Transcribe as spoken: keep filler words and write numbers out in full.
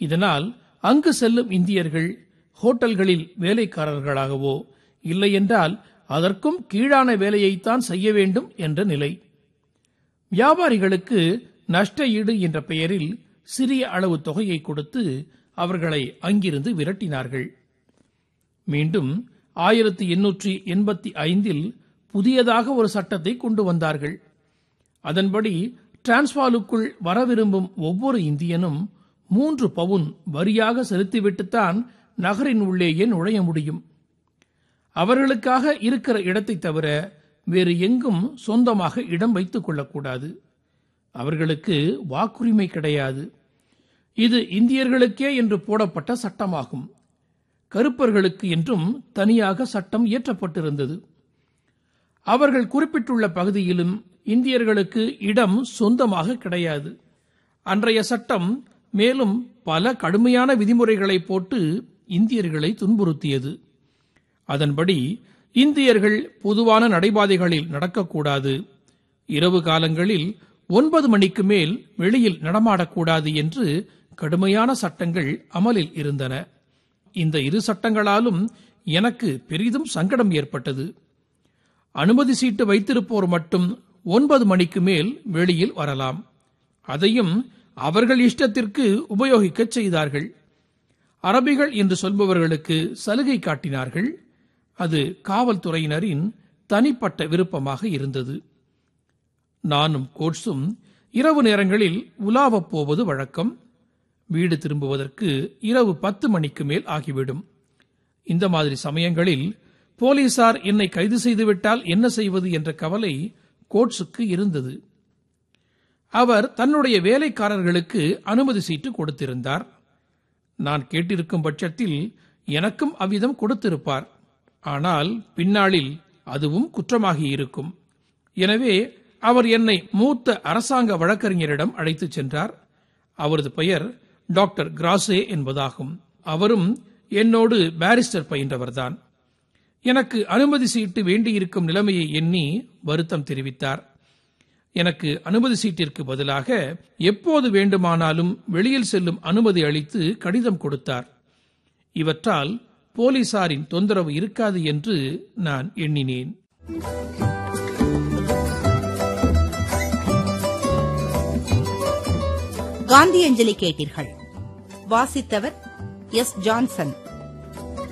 இதனால் அங்கு செல்லும் இந்தியர்கள் ஹோட்டல்களில் வேலைக்காரர்களாகவோ இல்லையென்றால் அதற்கும் கீழான வேலையைத்தான் செய்ய வேண்டும் என்ற நிலை. வியாபாரிகளுக்கு நஷ்ட ஈடு என்ற பெயரில் சிறிய அளவு தொகையை கொடுத்து அவர்களை அங்கிருந்து விரட்டினார்கள். மீண்டும் ஆயிரத்தி எண்ணூற்றி எண்பத்தி ஐந்தில் புதியதாக ஒரு சட்டத்தை கொண்டு வந்தார்கள். அதன்படி டிரான்ஸ்வாலுக்குள் வர விரும்பும் ஒவ்வொரு இந்தியனும் மூன்று பவுன் வரியாக செலுத்திவிட்டுத்தான் நகரின் உள்ளேயே நுழைய முடியும். அவர்களுக்காக இருக்கிற இடத்தை தவிர வேறு எங்கும் சொந்தமாக இடம் வைத்துக் கொள்ளக்கூடாது. அவர்களுக்கு வாக்குரிமை கிடையாது. இது இந்தியர்களுக்கே என்று போடப்பட்ட சட்டமாகும். கருப்பர்களுக்கு என்றும் தனியாக சட்டம் இயற்றப்பட்டிருந்தது. அவர்கள் குறிப்பிட்டுள்ள பகுதியிலும் இந்தியர்களுக்கு இடம் சொந்தமாக கிடையாது. அன்றைய சட்டம் மேலும் பல கடுமையான விதிமுறைகளை போட்டு இந்தியர்களை துன்புறுத்தியது. அதன்படி இந்தியர்கள் பொதுவான நடைபாதைகளில் நடக்கக்கூடாது, இரவு காலங்களில் ஒன்பது மணிக்கு மேல் வெளியில் நடமாடக்கூடாது என்று கடுமையான சட்டங்கள் அமலில் இருந்தன. இந்த இரு சட்டங்களாலும் எனக்கு பெரிதும் சங்கடம் ஏற்பட்டது. அனுமதி சீட்டு வைத்திருப்போர் மட்டும் ஒன்பது மணிக்கு மேல் வெளியில் வரலாம். அதையும் அவர்கள் இஷ்டத்திற்கு உபயோகிக்கச் செய்தார்கள். அரபிகள் என்று சொல்பவர்களுக்கு சலுகை காட்டினார்கள். அது காவல்துறையினரின் தனிப்பட்ட விருப்பமாக இருந்தது. நானும் கோட்ஸும் இரவு நேரங்களில் உலாவப் போவது வழக்கம். வீடு திரும்புவதற்கு இரவு பத்து மணிக்கு மேல் ஆகிவிடும். இந்த மாதிரி சமயங்களில் போலீசார் என்னை கைது செய்துவிட்டால் என்ன செய்வது என்ற கவலை கோட்ஸுக்கு இருந்தது. அவர் தன்னுடைய வேலைக்காரர்களுக்கு அனுமதி சீட்டு கொடுத்திருந்தார். நான் கேட்டிருக்கும் பட்சத்தில் எனக்கும் அவ்விதம் கொடுத்திருப்பார். ஆனால் பின்னாளில் அதுவும் குற்றமாகி இருக்கும். எனவே அவர் என்னை மூத்த அரசாங்க வழக்கறிஞரிடம் அழைத்துச் சென்றார். அவரது பெயர் டாக்டர் கிராசே என்பதாகும். அவரும் என்னோடு பாரிஸ்டர் பயின்றவர்தான். எனக்கு அனுமதி சீட்டு வேண்டியிருக்கும் நிலைமையை எண்ணி வருத்தம் தெரிவித்தார். எனக்கு அனுமதி சீட்டிற்கு பதிலாக எப்போது வேண்டுமானாலும் வெளியில் செல்லும் அனுமதி அளித்து கடிதம் கொடுத்தார். இவற்றால் போலீசாரின் தொந்தரவு இருக்காது என்று நான் எண்ணினேன். காந்தியஞ்சலி கேட்டீர்கள். வாசித்தவர் எஸ். ஜான்சன்.